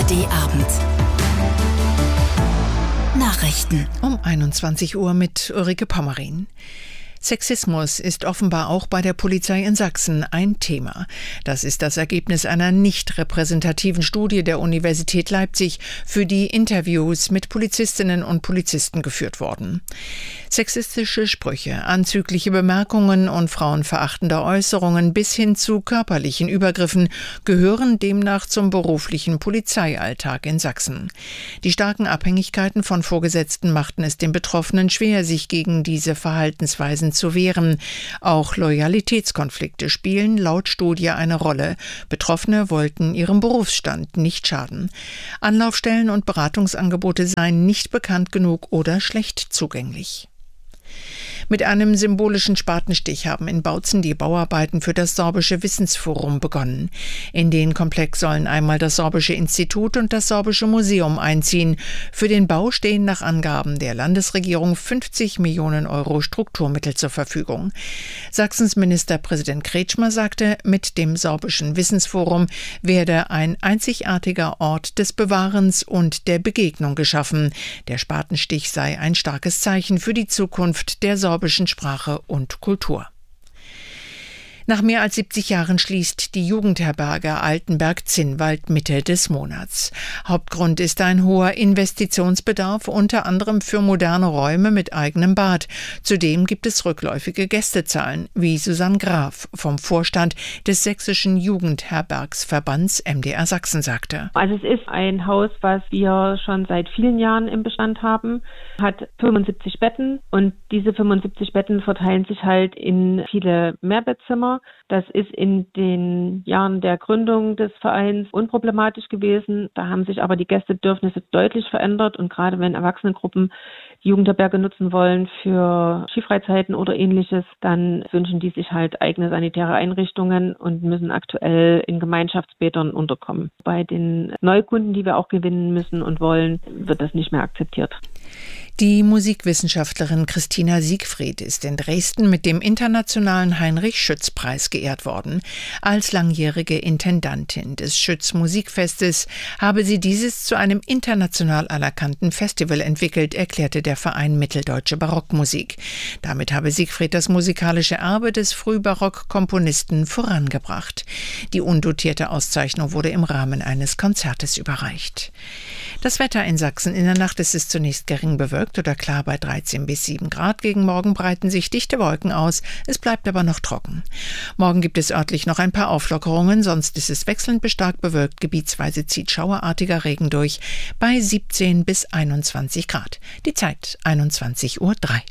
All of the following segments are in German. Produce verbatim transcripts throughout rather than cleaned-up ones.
D-Abend. Nachrichten. Um einundzwanzig Uhr mit Ulrike Pommerin. Sexismus ist offenbar auch bei der Polizei in Sachsen ein Thema. Das ist das Ergebnis einer nicht repräsentativen Studie der Universität Leipzig, für die Interviews mit Polizistinnen und Polizisten geführt wurden. Sexistische Sprüche, anzügliche Bemerkungen und frauenverachtende Äußerungen bis hin zu körperlichen Übergriffen gehören demnach zum beruflichen Polizeialltag in Sachsen. Die starken Abhängigkeiten von Vorgesetzten machten es den Betroffenen schwer, sich gegen diese Verhaltensweisen zu wehren. Auch Loyalitätskonflikte spielen laut Studie eine Rolle. Betroffene wollten ihrem Berufsstand nicht schaden. Anlaufstellen und Beratungsangebote seien nicht bekannt genug oder schlecht zugänglich. Mit einem symbolischen Spatenstich haben in Bautzen die Bauarbeiten für das Sorbische Wissensforum begonnen. In den Komplex sollen einmal das Sorbische Institut und das Sorbische Museum einziehen. Für den Bau stehen nach Angaben der Landesregierung fünfzig Millionen Euro Strukturmittel zur Verfügung. Sachsens Ministerpräsident Kretschmer sagte, mit dem Sorbischen Wissensforum werde ein einzigartiger Ort des Bewahrens und der Begegnung geschaffen. Der Spatenstich sei ein starkes Zeichen für die Zukunft der sorbischen Sprache und Kultur. Nach mehr als siebzig Jahren schließt die Jugendherberge Altenberg-Zinnwald Mitte des Monats. Hauptgrund ist ein hoher Investitionsbedarf, unter anderem für moderne Räume mit eigenem Bad. Zudem gibt es rückläufige Gästezahlen, wie Susanne Graf vom Vorstand des Sächsischen Jugendherbergsverbands M D R Sachsen sagte. Also es ist ein Haus, was wir schon seit vielen Jahren im Bestand haben, hat fünfundsiebzig Betten und diese fünfundsiebzig Betten verteilen sich halt in viele Mehrbettzimmer. Das ist in den Jahren der Gründung des Vereins unproblematisch gewesen. Da haben sich aber die Gästebedürfnisse deutlich verändert und gerade wenn Erwachsenengruppen die Jugendherberge nutzen wollen für Skifreizeiten oder ähnliches, dann wünschen die sich halt eigene sanitäre Einrichtungen und müssen aktuell in Gemeinschaftsbädern unterkommen. Bei den Neukunden, die wir auch gewinnen müssen und wollen, wird das nicht mehr akzeptiert. Die Musikwissenschaftlerin Christina Siegfried ist in Dresden mit dem Internationalen Heinrich-Schütz-Preis geehrt worden. Als langjährige Intendantin des Schütz-Musikfestes habe sie dieses zu einem international anerkannten Festival entwickelt, erklärte der Verein Mitteldeutsche Barockmusik. Damit habe Siegfried das musikalische Erbe des Frühbarock-Komponisten vorangebracht. Die undotierte Auszeichnung wurde im Rahmen eines Konzertes überreicht. Das Wetter in Sachsen: in der Nacht ist es zunächst gering bewölkt oder klar bei dreizehn bis sieben Grad. Gegen Morgen breiten sich dichte Wolken aus. Es bleibt aber noch trocken. Morgen gibt es örtlich noch ein paar Auflockerungen, sonst ist es wechselnd bis stark bewölkt. Gebietsweise zieht schauerartiger Regen durch bei siebzehn bis einundzwanzig Grad. Die Zeit einundzwanzig Uhr drei.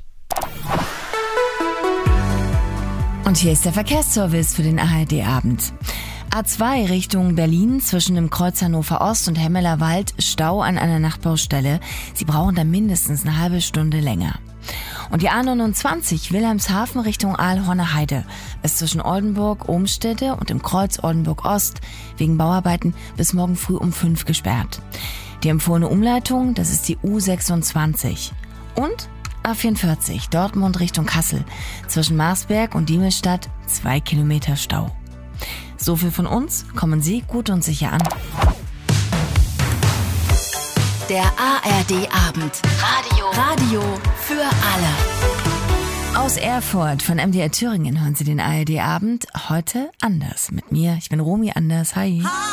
Und hier ist der Verkehrsservice für den A R D-Abend. A zwei Richtung Berlin zwischen dem Kreuz Hannover Ost und Hemmeler Wald, Stau an einer Nachtbaustelle. Sie brauchen da mindestens eine halbe Stunde länger. Und die A neunundzwanzig Wilhelmshaven Richtung Aalhorner Heide ist zwischen Oldenburg, Ohmstede und dem Kreuz Oldenburg Ost wegen Bauarbeiten bis morgen früh um fünf gesperrt. Die empfohlene Umleitung, das ist die U sechsundzwanzig. Und A vierundvierzig Dortmund Richtung Kassel zwischen Marsberg und Diemelstadt zwei Kilometer Stau. So viel von uns, kommen Sie gut und sicher an. Der A R D-Abend. Radio. Radio für alle. Aus Erfurt von M D R Thüringen hören Sie den A R D-Abend. Heute anders mit mir. Ich bin Romy Anders. Hi.